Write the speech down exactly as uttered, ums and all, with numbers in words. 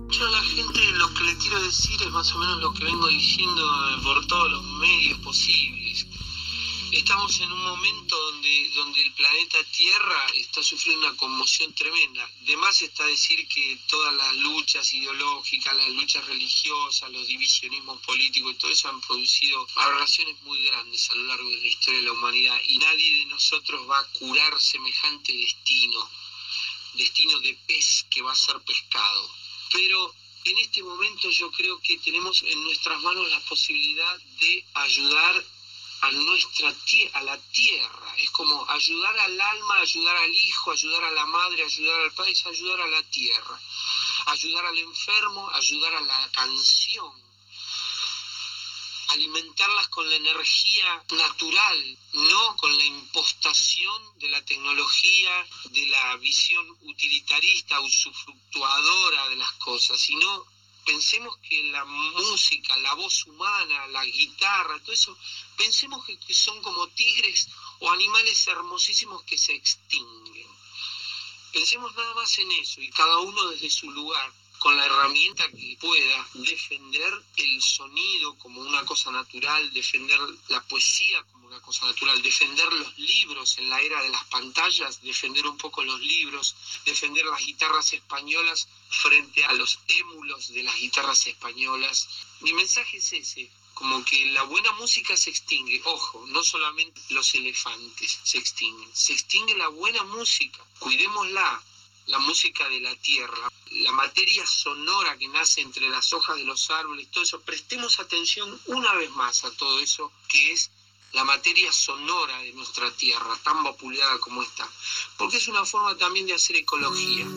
Yo a la gente lo que le quiero decir es más o menos lo que vengo diciendo eh, por todos los medios posibles. Estamos en un momento donde, donde el planeta Tierra está sufriendo una conmoción tremenda. De más está decir que todas las luchas ideológicas, las luchas religiosas, los divisionismos políticos y todo eso han producido aberraciones muy grandes a lo largo de la historia de la humanidad, y nadie de nosotros va a curar semejante destino, destino de pez que va a ser pescado. Pero en este momento yo creo que tenemos en nuestras manos la posibilidad de ayudar a nuestra tierra, a la tierra. Es como ayudar al alma, ayudar al hijo, ayudar a la madre, ayudar al padre, es ayudar a la tierra. Ayudar al enfermo, ayudar a la canción. Alimentarlas con la energía natural, no con la impostación de la tecnología, de la visión utilitarista, usufructuadora de las cosas, sino pensemos que la música, la voz humana, la guitarra, todo eso, pensemos que, que son como tigres o animales hermosísimos que se extinguen. Pensemos nada más en eso, y cada uno desde su lugar, con la herramienta que pueda, defender el sonido como una cosa natural, defender la poesía como una cosa natural, defender los libros en la era de las pantallas, defender un poco los libros, defender las guitarras españolas frente a los émulos de las guitarras españolas. Mi mensaje es ese, como que la buena música se extingue. Ojo, no solamente los elefantes se extinguen, se extingue la buena música, cuidémosla. La música de la tierra, la materia sonora que nace entre las hojas de los árboles, todo eso, prestemos atención una vez más a todo eso que es la materia sonora de nuestra tierra, tan vapuleada como está, porque es una forma también de hacer ecología.